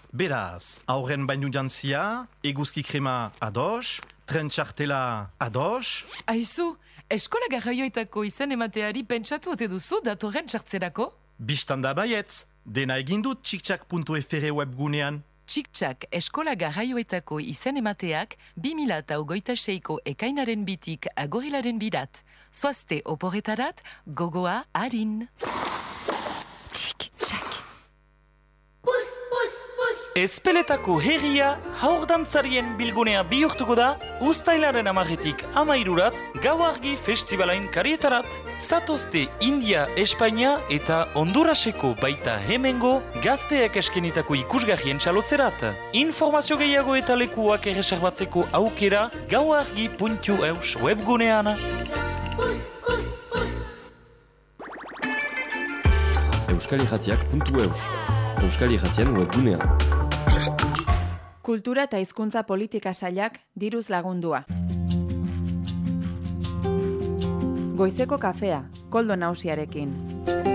Beraz, aurren bainu jantzia, eguzki krema ados, tren txartela ados. Aizu, eskola garraioetako izen emateari pentsatu ote duzu datorren txartzerako? Bistanda baietz, dena egin dut txiktxak.fr webgunean. Txiktxak eskola garraioetako izen emateak 2026ko ekainaren bitik agorilaren bidat. Zoazte oporretarat, gogoa harin. Txiktxak. Ezpeletako herria haurdantzarien bilgunea bihurtuko da uztailaren 10-tik 13-rat Gau-argi festivalain karietarat. Zatozte India, Espainia eta Honduraseko baita hemengo gazteak eskenitako ikusgarrien txalotzerat. Informazio gehiago eta lekuak erreserbatzeko aukera gauargi.eus webgunean. Euskalirratiak.eus Euskalirratian webgunean. Kultura eta hizkuntza politika sailak diruz lagundua. Goizeko kafea, Koldo Nausiarekin.